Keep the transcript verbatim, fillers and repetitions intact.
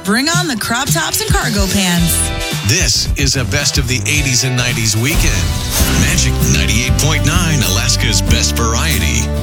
bring on the crop tops and cargo pants. This is a best of the eighties and nineties weekend. Magic ninety-eight point nine, Alaska's best variety.